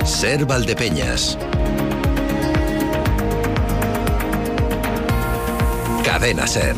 Ser Valdepeñas. Cadena Ser.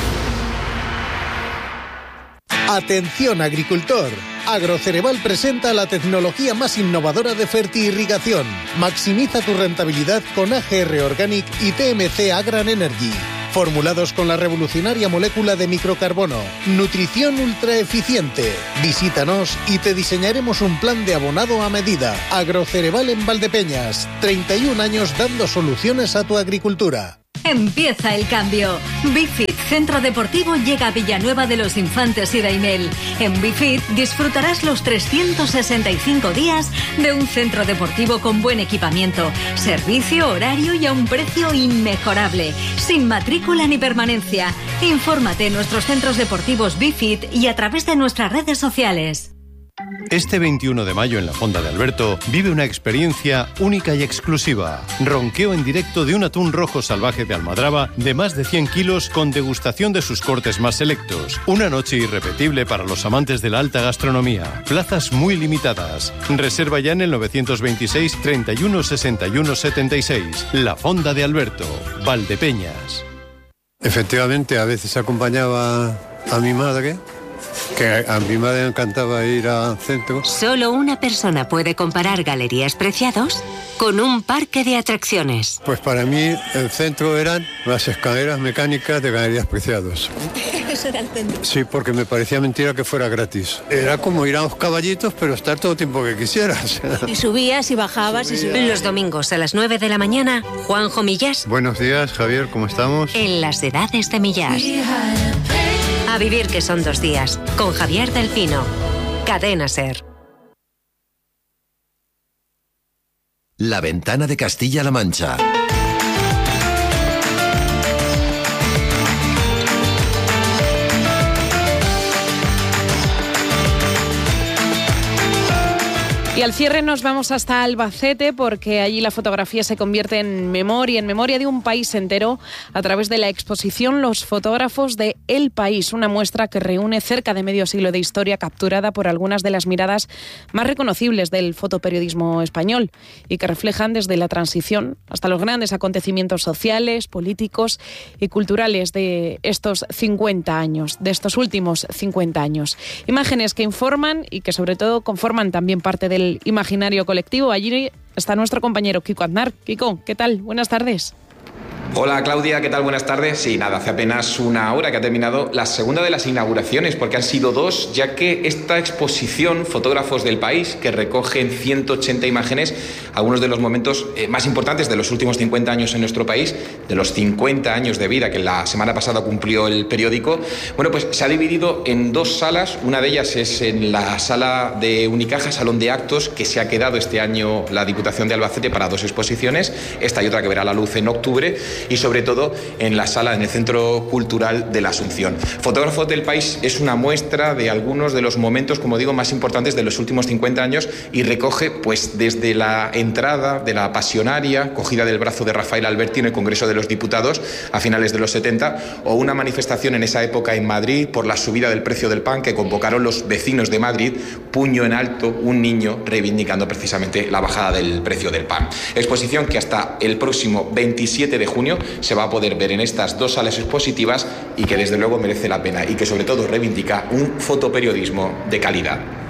Atención agricultor. Agrocereval presenta la tecnología más innovadora de fertirrigación. Maximiza tu rentabilidad con AGR Organic y TMC Agran Energy. Formulados con la revolucionaria molécula de microcarbono. Nutrición ultra eficiente. Visítanos y te diseñaremos un plan de abonado a medida. Agrocereval en Valdepeñas. 31 años dando soluciones a tu agricultura. Empieza el cambio. Bifit Centro Deportivo llega a Villanueva de los Infantes y Daimel. En Bifit disfrutarás los 365 días de un centro deportivo con buen equipamiento, servicio, horario y a un precio inmejorable, sin matrícula ni permanencia. Infórmate en nuestros centros deportivos Bifit y a través de nuestras redes sociales. Este 21 de mayo en la Fonda de Alberto vive una experiencia única y exclusiva. Ronqueo en directo de un atún rojo salvaje de Almadraba de más de 100 kilos con degustación de sus cortes más selectos. Una noche irrepetible para los amantes de la alta gastronomía. Plazas muy limitadas. Reserva ya en el 926 31 61 76. La Fonda de Alberto, Valdepeñas. Efectivamente, a veces acompañaba a mi madre, que a mi madre le encantaba ir al centro. Solo una persona puede comparar Galerías Preciados con un parque de atracciones. Pues para mí el centro eran las escaleras mecánicas de Galerías Preciados. Eso era el centro. Sí, porque me parecía mentira que fuera gratis. Era como ir a los caballitos, pero estar todo el tiempo que quisieras. Y subías y bajabas. Los domingos a las 9 de la mañana, Juanjo Millás. Buenos días, Javier, ¿cómo estamos? En las edades de Millás. A vivir que son 2 días, con Javier del Pino. Cadena Ser. La Ventana de Castilla-La Mancha. Y al cierre nos vamos hasta Albacete porque allí la fotografía se convierte en memoria de un país entero a través de la exposición Los fotógrafos de El País, una muestra que reúne cerca de medio siglo de historia capturada por algunas de las miradas más reconocibles del fotoperiodismo español y que reflejan desde la transición hasta los grandes acontecimientos sociales, políticos y culturales de estos 50 años, de estos últimos 50 años. Imágenes que informan y que sobre todo conforman también parte del imaginario colectivo. Allí está nuestro compañero Kiko Aznar. Kiko, ¿qué tal? Buenas tardes. Hola Claudia, ¿qué tal? Buenas tardes. Sí, nada, hace apenas una hora que ha terminado la segunda de las inauguraciones, porque han sido 2, ya que esta exposición, Fotógrafos del País, que recoge en 180 imágenes algunos de los momentos más importantes de los últimos 50 años en nuestro país, de los 50 años de vida que la semana pasada cumplió el periódico, bueno, pues se ha dividido en 2 salas. Una de ellas es en la sala de Unicaja, Salón de Actos, que se ha quedado este año la Diputación de Albacete para 2 exposiciones, esta y otra que verá la luz en octubre, y sobre todo en la sala, en el Centro Cultural de la Asunción. Fotógrafos del País es una muestra de algunos de los momentos, como digo, más importantes de los últimos 50 años y recoge pues desde la entrada de la Pasionaria, cogida del brazo de Rafael Alberti en el Congreso de los Diputados a finales de los 70, o una manifestación en esa época en Madrid por la subida del precio del pan que convocaron los vecinos de Madrid, puño en alto, un niño reivindicando precisamente la bajada del precio del pan. Exposición que hasta el próximo 27 de junio se va a poder ver en estas 2 salas expositivas y que desde luego merece la pena y que sobre todo reivindica un fotoperiodismo de calidad.